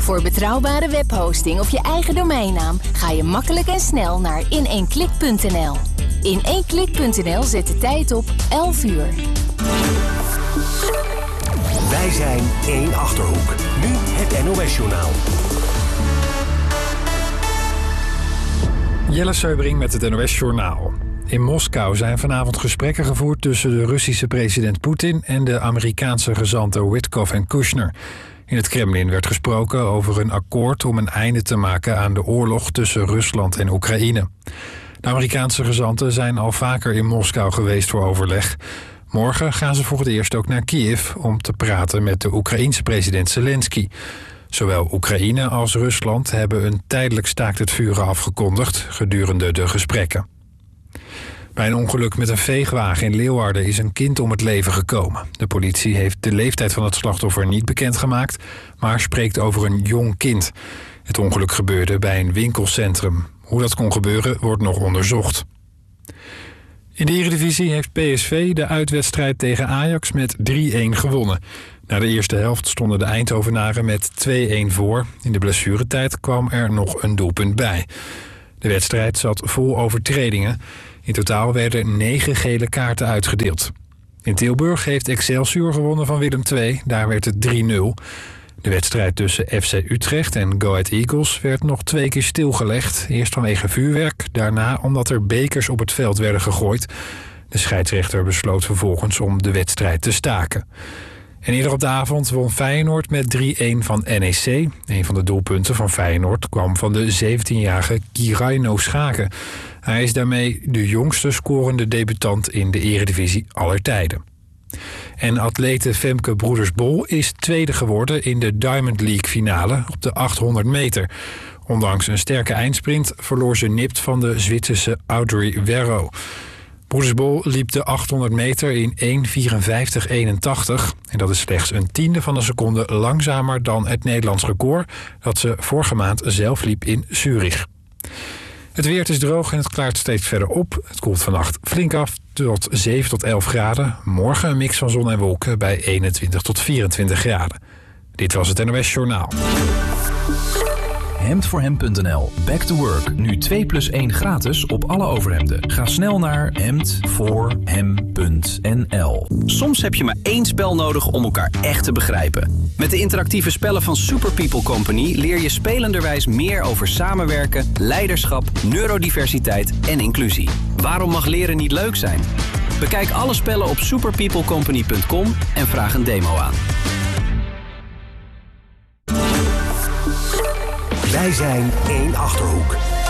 Voor betrouwbare webhosting of je eigen domeinnaam ga je makkelijk en snel naar in1klik.nl. In1klik.nl zet de tijd op 11 uur. Wij zijn 1 Achterhoek. Nu het NOS-journaal. Jelle Seubring met het NOS-journaal. In Moskou zijn vanavond gesprekken gevoerd tussen de Russische president Poetin en de Amerikaanse gezanten Witkoff en Kushner. In het Kremlin werd gesproken over een akkoord om een einde te maken aan de oorlog tussen Rusland en Oekraïne. De Amerikaanse gezanten zijn al vaker in Moskou geweest voor overleg. Morgen gaan ze voor het eerst ook naar Kiev om te praten met de Oekraïense president Zelensky. Zowel Oekraïne als Rusland hebben een tijdelijk staakt het vuren afgekondigd gedurende de gesprekken. Bij een ongeluk met een veegwagen in Leeuwarden is een kind om het leven gekomen. De politie heeft de leeftijd van het slachtoffer niet bekendgemaakt, maar spreekt over een jong kind. Het ongeluk gebeurde bij een winkelcentrum. Hoe dat kon gebeuren wordt nog onderzocht. In de Eredivisie heeft PSV de uitwedstrijd tegen Ajax met 3-1 gewonnen. Na de eerste helft stonden de Eindhovenaren met 2-1 voor. In de blessuretijd kwam er nog een doelpunt bij. De wedstrijd zat vol overtredingen. In totaal werden 9 gele kaarten uitgedeeld. In Tilburg heeft Excelsior gewonnen van Willem II. Daar werd het 3-0. De wedstrijd tussen FC Utrecht en Go Ahead Eagles werd nog 2 keer stilgelegd. Eerst vanwege vuurwerk, daarna omdat er bekers op het veld werden gegooid. De scheidsrechter besloot vervolgens om de wedstrijd te staken. En eerder op de avond won Feyenoord met 3-1 van NEC. Een van de doelpunten van Feyenoord kwam van de 17-jarige Kiraino Schaken. Hij is daarmee de jongste scorende debutant in de Eredivisie aller tijden. En atlete Femke Broeders-Bol is tweede geworden in de Diamond League finale op de 800 meter. Ondanks een sterke eindsprint verloor ze nipt van de Zwitserse Audrey Werro. Broeders-Bol liep de 800 meter in 1:54:81. En dat is slechts een tiende van een seconde langzamer dan het Nederlands record dat ze vorige maand zelf liep in Zurich. Het weer is droog en het klaart steeds verder op. Het koelt vannacht flink af tot 7 tot 11 graden. Morgen een mix van zon en wolken bij 21 tot 24 graden. Dit was het NOS Journaal. Hemdvoorhem.nl. Back to work. Nu 2+1 gratis op alle overhemden. Ga snel naar hemdvoorhem.nl. Soms heb je maar 1 spel nodig om elkaar echt te begrijpen. Met de interactieve spellen van Super People Company leer je spelenderwijs meer over samenwerken, leiderschap, neurodiversiteit en inclusie. Waarom mag leren niet leuk zijn? Bekijk alle spellen op superpeoplecompany.com en vraag een demo aan. Wij zijn 1 Achterhoek.